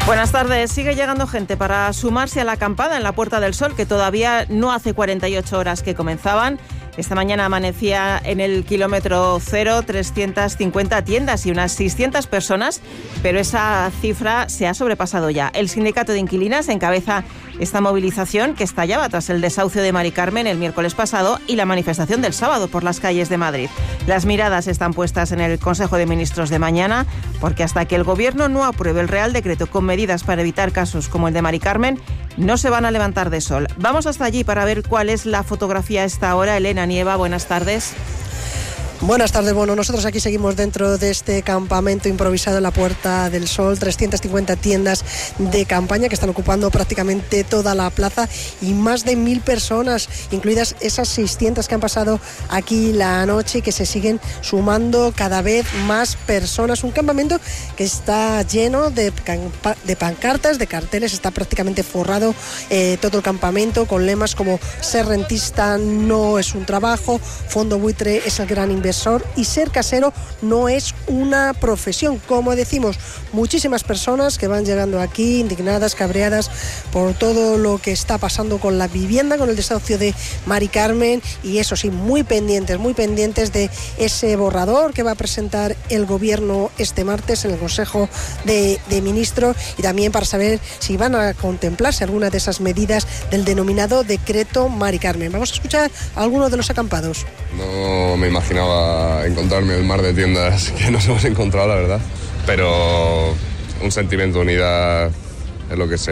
Buenas tardes. Sigue llegando gente para sumarse a la acampada en la Puerta del Sol, que todavía no hace 48 horas que comenzaban. Esta mañana amanecía en el kilómetro cero 350 tiendas y unas 600 personas, pero esa cifra se ha sobrepasado ya. El sindicato de inquilinas encabeza esta movilización que estallaba tras el desahucio de Mari Carmen el miércoles pasado y la manifestación del sábado por las calles de Madrid. Las miradas están puestas en el Consejo de Ministros de mañana, porque hasta que el Gobierno no apruebe el Real Decreto con medidas para evitar casos como el de Mari Carmen, no se van a levantar de sol. Vamos hasta allí para ver cuál es la fotografía a esta hora. Elena Nieva, buenas tardes. Buenas tardes. Bueno, nosotros aquí seguimos dentro de este campamento improvisado en la Puerta del Sol. 350 tiendas de campaña que están ocupando prácticamente toda la plaza y más de 1.000 personas, incluidas esas 600 que han pasado aquí la noche y que se siguen sumando cada vez más personas. Un campamento que está lleno de pancartas, de carteles, está prácticamente forrado todo el campamento con lemas como ser rentista no es un trabajo, fondo buitre es el gran inversor y ser casero no es una profesión. Como decimos, muchísimas personas que van llegando aquí indignadas, cabreadas por todo lo que está pasando con la vivienda, con el desahucio de Mari Carmen, y eso sí, muy pendientes de ese borrador que va a presentar el Gobierno este martes en el Consejo de Ministros, y también para saber si van a contemplarse algunas de esas medidas del denominado decreto Mari Carmen. Vamos a escuchar a algunos de los acampados. No me imaginaba encontrarme el mar de tiendas que nos hemos encontrado, la verdad, pero un sentimiento de unidad es lo que se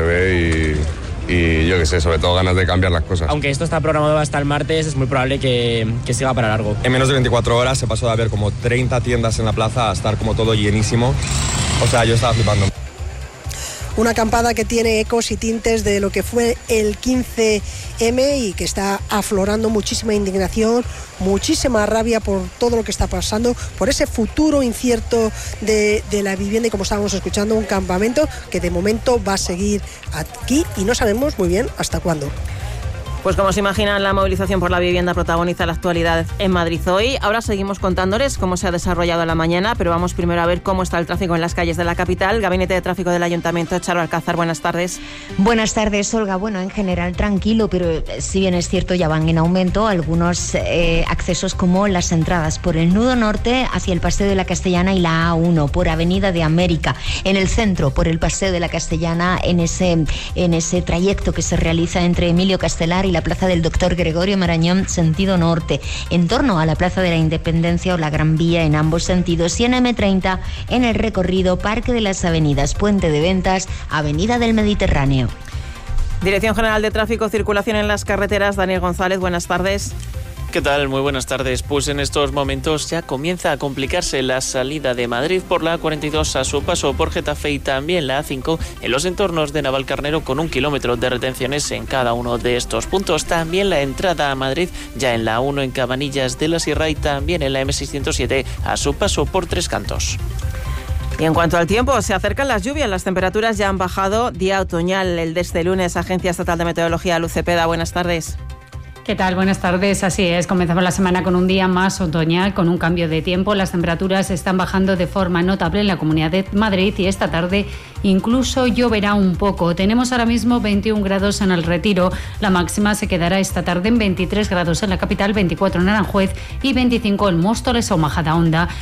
ve y yo qué sé, sobre todo ganas de cambiar las cosas. Aunque esto está programado hasta el martes, es muy probable que siga para largo. En menos de 24 horas se pasó de haber como 30 tiendas en la plaza a estar como todo llenísimo. O sea, yo estaba flipando. Una acampada que tiene ecos y tintes de lo que fue el 15M y que está aflorando muchísima indignación, muchísima rabia por todo lo que está pasando, por ese futuro incierto de la vivienda, y como estábamos escuchando, un campamento que de momento va a seguir aquí y no sabemos muy bien hasta cuándo. Pues como se imaginan, la movilización por la vivienda protagoniza la actualidad en Madrid hoy. Ahora seguimos contándoles cómo se ha desarrollado la mañana, pero vamos primero a ver cómo está el tráfico en las calles de la capital. Gabinete de Tráfico del Ayuntamiento, Charo Alcázar, buenas tardes. Buenas tardes, Olga. Bueno, en general tranquilo, pero si bien es cierto ya van en aumento algunos accesos como las entradas por el nudo norte hacia el Paseo de la Castellana y la A1, por Avenida de América, en el centro por el Paseo de la Castellana, en ese trayecto que se realiza entre Emilio Castelar y la Plaza del Doctor Gregorio Marañón, sentido norte, en torno a la Plaza de la Independencia o la Gran Vía en ambos sentidos, y en M30 en el recorrido Parque de las Avenidas, Puente de Ventas, Avenida del Mediterráneo. Dirección General de Tráfico, Circulación en las Carreteras, Daniel González, buenas tardes. ¿Qué tal? Muy buenas tardes. Pues en estos momentos ya comienza a complicarse la salida de Madrid por la A42 a su paso por Getafe, y también la A5 en los entornos de Navalcarnero, con 1 kilómetro de retenciones en cada uno de estos puntos. También la entrada a Madrid ya en la A1 en Cabanillas de la Sierra, y también en la M607 a su paso por Tres Cantos. Y en cuanto al tiempo, se acercan las lluvias, las temperaturas ya han bajado, día otoñal el de este lunes. Agencia Estatal de Meteorología, Luz Cepeda, buenas tardes. ¿Qué tal? Buenas tardes. Así es, comenzamos la semana con un día más otoñal, con un cambio de tiempo. Las temperaturas están bajando de forma notable en la Comunidad de Madrid y esta tarde incluso lloverá un poco. Tenemos ahora mismo 21 grados en el Retiro. La máxima se quedará esta tarde en 23 grados en la capital, 24 en Aranjuez y 25 en Móstoles o Majadahonda.